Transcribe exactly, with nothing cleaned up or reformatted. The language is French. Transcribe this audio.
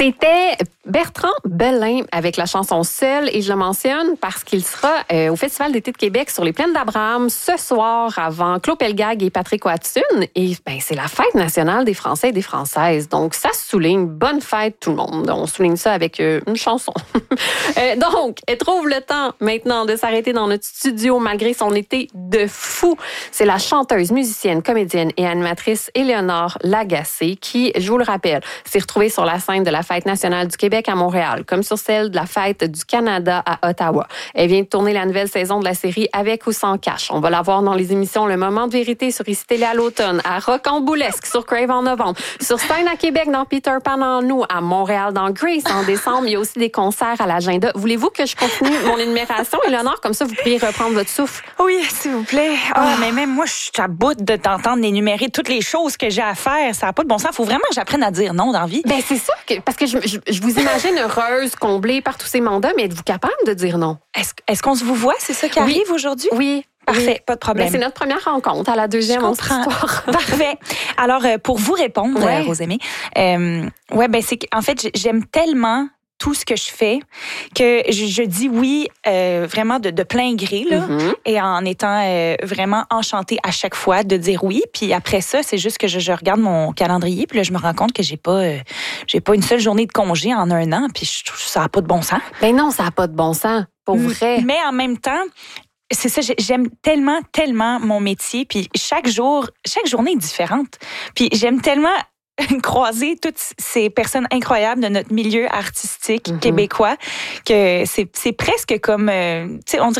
C'était Bertrand Belin avec la chanson Seul, et je le mentionne parce qu'il sera euh, au Festival d'été de Québec sur les plaines d'Abraham ce soir avant Claude Pelgag et Patrick Watson. Et ben, c'est la fête nationale des Français et des Françaises. Donc, ça se souligne. Bonne fête tout le monde. On souligne ça avec euh, une chanson. euh, donc, elle trouve le temps maintenant de s'arrêter dans notre studio malgré son été de fou. C'est la chanteuse, musicienne, comédienne et animatrice Éléonore Lagacé qui, je vous le rappelle, s'est retrouvée sur la scène de la Fête nationale du Québec à Montréal, comme sur celle de la Fête du Canada à Ottawa. Elle vient de tourner la nouvelle saison de la série Avec ou sans cash. On va la voir dans les émissions Le Moment de vérité sur Ici Télé à l'automne, à Rocamboulesque sur Crave en novembre, sur scène à Québec dans Peter Pan en août, à Montréal dans Grace en décembre. Il y a aussi des concerts à l'agenda. Voulez-vous que je continue mon énumération, Éléonore? Comme ça, vous pourriez reprendre votre souffle. Oui, s'il vous plaît. Ah, oh, mais même moi, je suis à bout de t'entendre énumérer toutes les choses que j'ai à faire. Ça n'a pas de bon sens. Il faut vraiment que j'apprenne à dire non dans la vie. Ben, c'est ça, que, parce que je, je, je vous imagine heureuse, comblée par tous ces mandats, mais êtes-vous capable de dire non? Est-ce, est-ce qu'on se vous voit? C'est ça qui oui. arrive aujourd'hui? Oui. Parfait, oui. pas de problème. Ben, c'est notre première rencontre. À la deuxième, on se histoire. Parfait. Alors, euh, pour vous répondre, ouais. euh, Rosemée, euh, ouais, ben c'est en fait, j'aime tellement tout ce que je fais que je, je dis oui euh, vraiment de, de plein gré là, mm-hmm. et en étant euh, vraiment enchantée à chaque fois de dire oui. Puis après ça, c'est juste que je, je regarde mon calendrier puis là, je me rends compte que j'ai pas euh, j'ai pas une seule journée de congé en un an. Puis je trouve que ça a pas de bon sens. Ben non, ça a pas de bon sens, pour vrai. Mais en même temps, c'est ça, j'aime tellement, tellement mon métier. Puis chaque jour, chaque journée est différente. Puis j'aime tellement croiser toutes ces personnes incroyables de notre milieu artistique mm-hmm. québécois que c'est, c'est presque comme, euh, tu sais, on dirait